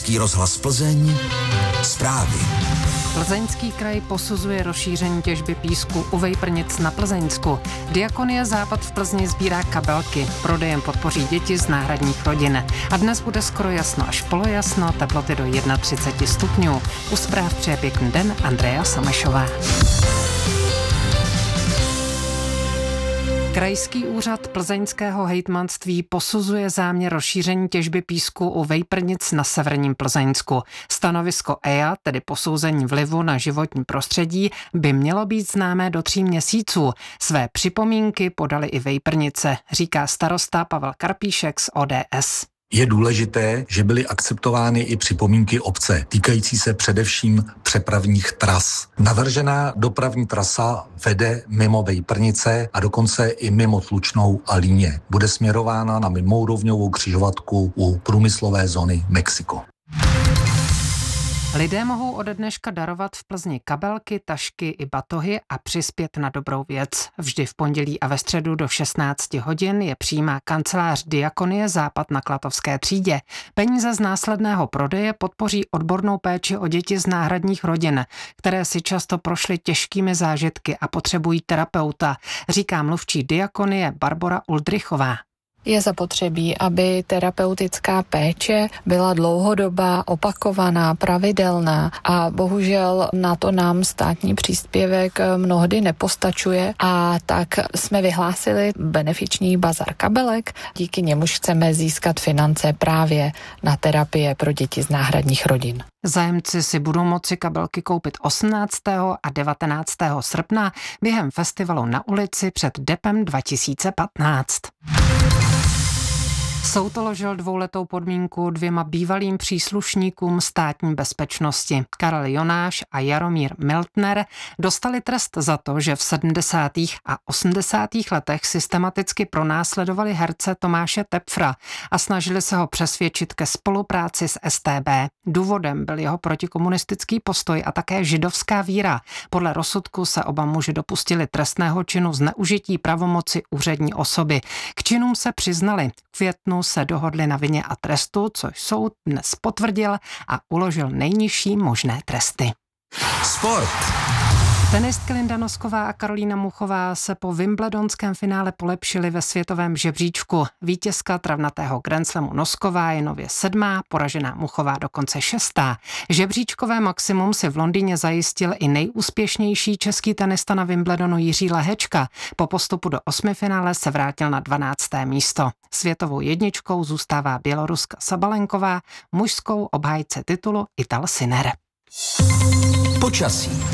Český rozhlas Plzeň, zprávy. Plzeňský kraj posuzuje rozšíření těžby písku u Vejprnic na Plzeňsku. Diakonie Západ v Plzni sbírá kabelky. Prodejem podpoří děti z náhradních rodin. A dnes bude skoro jasno až polojasno, teploty do 31 stupňů. U zpráv přeje pěkný den Andrea Samešová. Krajský úřad plzeňského hejtmanství posuzuje záměr rozšíření těžby písku u Vejprnic na severním Plzeňsku. Stanovisko EIA, tedy posouzení vlivu na životní prostředí, by mělo být známé do 3 měsíců. Své připomínky podali i Vejprnice, říká starosta Pavel Karpíšek z ODS. Je důležité, že byly akceptovány i připomínky obce, týkající se především přepravních tras. Navržená dopravní trasa vede mimo Vejprnice a dokonce i mimo Tlučnou a Líně. Bude směrována na mimoúrovňovou křižovatku u průmyslové zóny Mexiko. Lidé mohou ode dneška darovat v Plzni kabelky, tašky i batohy a přispět na dobrou věc. Vždy v pondělí a ve středu do 16 hodin je přijímá kancelář Diakonie Západ na Klatovské třídě. Peníze z následného prodeje podpoří odbornou péči o děti z náhradních rodin, které si často prošly těžkými zážitky a potřebují terapeuta, říká mluvčí Diakonie Barbora Uldrichová. Je zapotřebí, aby terapeutická péče byla dlouhodobá, opakovaná, pravidelná a bohužel na to nám státní příspěvek mnohdy nepostačuje a tak jsme vyhlásili benefiční bazar kabelek, díky němuž chceme získat finance právě na terapie pro děti z náhradních rodin. Zájemci si budou moci kabelky koupit 18. a 19. srpna během festivalu Na ulici před Depem 2015. Soud uložil 2letou podmínku 2 bývalým příslušníkům státní bezpečnosti. Karel Jonáš a Jaromír Miltner dostali trest za to, že v 70. a 80. letech systematicky pronásledovali herce Tomáše Tepfra a snažili se ho přesvědčit ke spolupráci s StB. Důvodem byl jeho protikomunistický postoj a také židovská víra. Podle rozsudku se oba muži dopustili trestného činu zneužití pravomoci úřední osoby. K činům se přiznali. V květnu se dohodli na vině a trestu, což soud dnes potvrdil a uložil nejnižší možné tresty. Sport. Tenistky Linda Nosková a Karolína Muchová se po wimbledonském finále polepšily ve světovém žebříčku. Vítězka travnatého Grand Slamu Nosková je nově 7., poražená Muchová dokonce 6. Žebříčkové maximum si v Londýně zajistil i nejúspěšnější český tenista na Wimbledonu Jiří Lehečka. Po postupu do 8finále se vrátil na 12. místo. Světovou jedničkou zůstává Běloruska Sabalenková, mužskou obhájce titulu Ital Sinner. Počasí.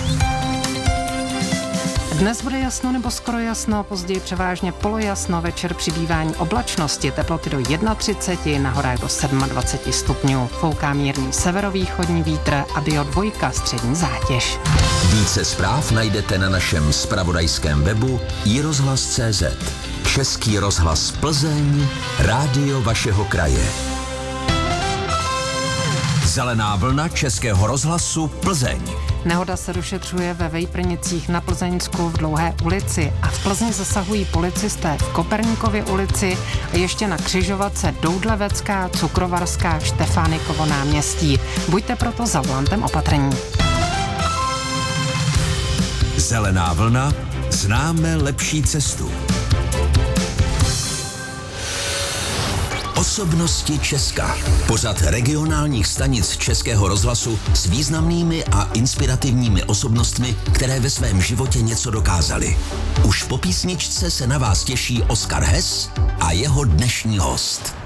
Dnes bude jasno nebo skoro jasno, později převážně polojasno, večer přibývání oblačnosti, teploty do 31, na horách do 27 stupňů. Fouká mírný severovýchodní vítr a Bio 2 střední zátěž. Více zpráv najdete na našem zpravodajském webu iRozhlas.cz. Český rozhlas Plzeň, rádio vašeho kraje. Zelená vlna Českého rozhlasu Plzeň. Nehoda se došetřuje ve Vejprnicích na Plzeňsku v Dlouhé ulici a v Plzni zasahují policisté v Koperníkově ulici a ještě na křižovatce Doudlevecká, Cukrovarská, Štefánikovo náměstí. Buďte proto za volantem opatrní. Zelená vlna, známe lepší cestu. Osobnosti Česka. Pořad regionálních stanic Českého rozhlasu s významnými a inspirativními osobnostmi, které ve svém životě něco dokázaly. Už po písničce se na vás těší Oskar Hess a jeho dnešní host.